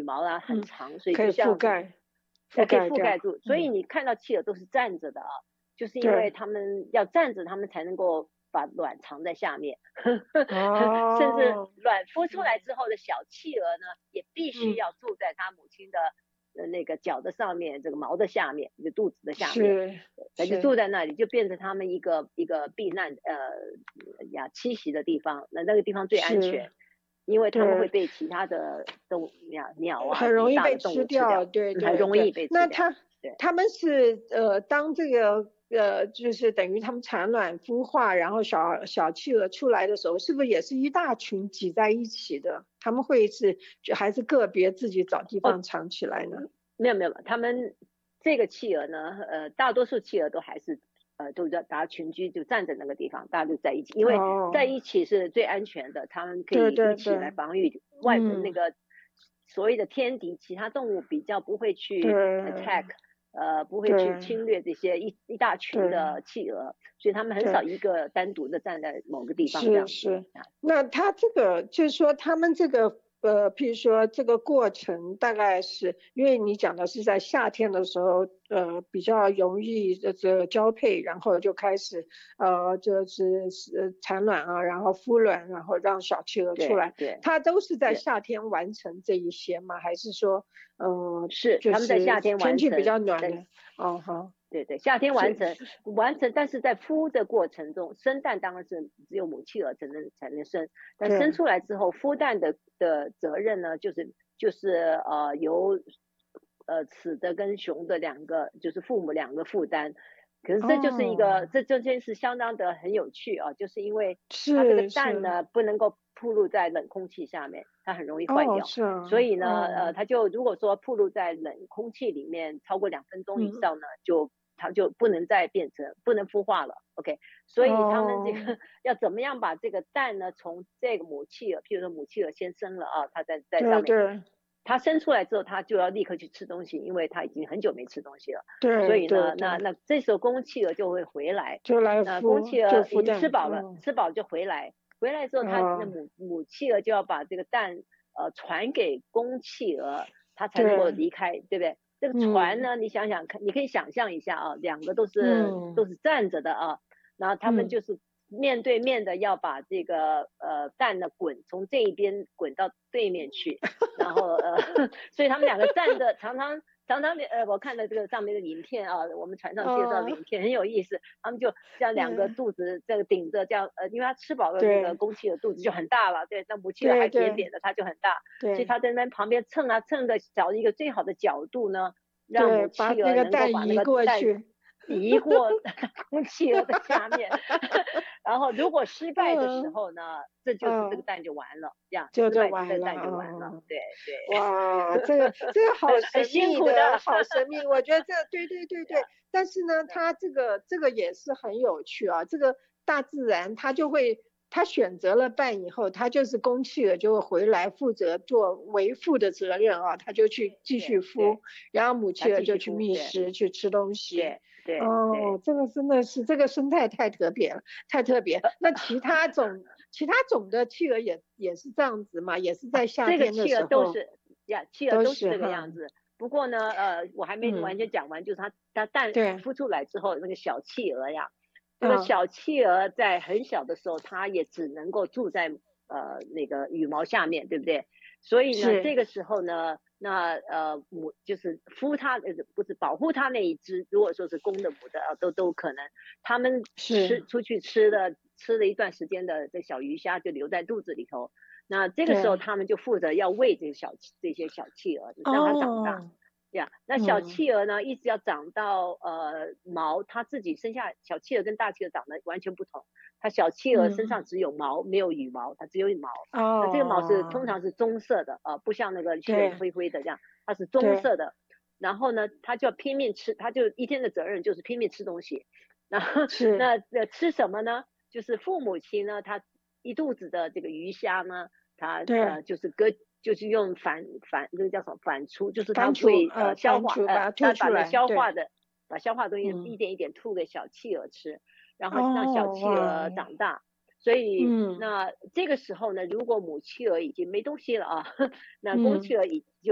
毛啊很长，所以可以就像可以覆盖住，所以你看到企鹅都是站着的啊，就是因为他们要站着，他们才能够把卵藏在下面，甚至卵孵出来之后的小企鹅呢，也必须要住在它母亲的那个脚的上面，这个毛的下面，就肚子的下面，它就住在那里，就变成他们一个避难栖息的地方，那个地方最安全。因为他们会被其他的动物鸟啊很容易被吃掉， 对， 很容易被吃掉。 那他们是当这个就是等于他们产卵孵化，然后小企鹅出来的时候，是不是也是一大群挤在一起的？他们会还是个别自己找地方藏起来呢？ 没有，他们这个企鹅呢，大多数企鹅都还是都大家群居，就站在那个地方，大家就在一起，因为在一起是最安全的，他们可以一起来防御外面那个所谓的天敌，其他动物比较不会去 attack，不会去侵略这些一大群的企鹅，所以他们很少一个单独的站在某个地方这样子。 那他这个就是说他们这个譬如说这个过程大概是因为你讲的是在夏天的时候比较容易交配，然后就开始就是产卵啊，然后孵卵，然后让小企鹅出来。 对， 它都是在夏天完成这一些吗？还是说是他们在夏天完成， 天气比较暖的对，夏天完成，但是在孵的过程中，生蛋当然是只有母企鹅才能生，但生出来之后，孵蛋的责任呢，就是由雌的跟雄的两个，就是父母两个负担。可是这就是这件事相当的很有趣啊，就是因为它这个蛋呢不能够暴露在冷空气下面，它很容易坏掉，所以呢它就如果说暴露在冷空气里面超过2分钟以上呢，它就不能再不能孵化了 ，OK， 所以他们这个要怎么样把这个蛋呢从这个母企鹅，譬如说母企鹅先生了啊，它在上面。它生出来之后，它就要立刻去吃东西，因为它已经很久没吃东西了。所以呢，那这时候公企鹅就会回来，公企鹅已经吃饱了，吃饱就回来。回来之后，它的母企鹅就要把这个蛋传给公企鹅，它才能够离开，对不对？这个船呢，你想想看，你可以想象一下啊，两个都是站着的啊，然后他们就是面对面的要把这个蛋呢从这一边滚到对面去，然后所以他们两个站着，常常我看到这个上面的影片啊，我们船上介绍的影片很有意思，他们就像两个肚子这个顶着这样因为它吃饱了，那个公企鹅肚子就很大了，对，那母企鹅还扁扁的，它就很大，所以它在那旁边蹭的找一个最好的角度呢，让母企鹅能够把那个蛋移过公企鹅的下面，然后如果失败的时候呢，这就是这个蛋就完了，这样失败这个蛋就完了，对。 哇，这个好神秘的，好神秘。我觉得对。但是呢，它这个也是很有趣啊。这个大自然它就会，它选择了伴以后，它就是公企鹅就会回来负责做为父的责任啊，它就去继续孵，然后母企鹅就去觅食去吃东西。 对， 这个真的是这个生态太特别了，太特别。那其他种的企鹅也是这样子嘛，也是在夏天的时候。 这个企鹅都是企鹅都是这个样子。不过呢，我还没完全讲完，就是它蛋孵出来之后，那个小企鹅呀，那个小企鹅在很小的时候，它也只能够住在那个羽毛下面，对不对？所以呢，这个时候呢，那就是孵它不是保护它那一只，如果说是公的母的都可能，他们出去吃了一段时间的这小鱼虾就留在肚子里头，那这个时候他们就负责要喂这些小企鹅，让它长大。那小企鹅呢，一直要长到毛，它自己生下小企鹅跟大企鹅长得完全不同。它小企鹅身上只有毛，没有羽毛，它只有毛。那这个毛通常是棕色的，不像那个企鹅灰灰的这样，它是棕色的。然后呢，它就要拼命吃，它就一天的责任就是拼命吃东西。然后那吃什么呢？就是父母亲呢，它一肚子的这个鱼虾呢，它就是用这个叫什么反刍，就是它会消化，它把消化的东西一点一点吐给小企鹅吃，然后让小企鹅长大。所以那这个时候呢，如果母企鹅已经没东西了啊，那公企鹅就